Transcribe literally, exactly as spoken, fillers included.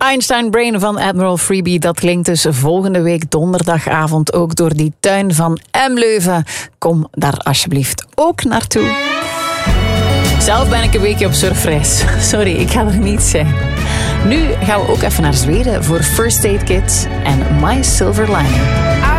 Einstein Brain van Admiral Freebie. Dat klinkt dus volgende week donderdagavond ook door die tuin van Emleuven. Kom daar alsjeblieft ook naartoe. Zelf ben ik een weekje op surfreis. Sorry, ik ga er niet zijn. Nu gaan we ook even naar Zweden voor First Aid Kit en My Silver Lining.